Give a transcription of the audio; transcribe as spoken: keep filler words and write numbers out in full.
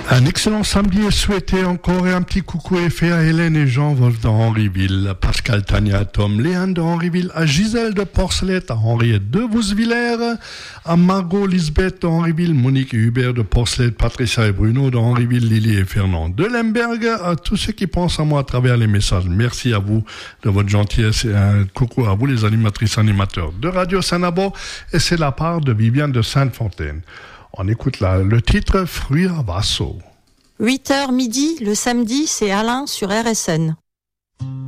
Un excellent samedi est souhaité encore et un petit coucou est fait à Hélène et Jean-Wolf de Henryville, à Pascal, Tania, à Tom, Léane de Henryville, à Gisèle de Porcelette, à Henriette de Vousvillers, à Margot, Lisbeth de Henryville, Monique et Hubert de Porcelette, Patricia et Bruno de Henryville, Lily et Fernand de Lemberg, à tous ceux qui pensent à moi à travers les messages. Merci à vous de votre gentillesse et un coucou à vous les animatrices animateurs de Radio Sanabo, et c'est la part de Viviane de Sainte-Fontaine. On écoute là le titre Fruit à Vasso. huit heures midi, le samedi, c'est Alain sur R S N.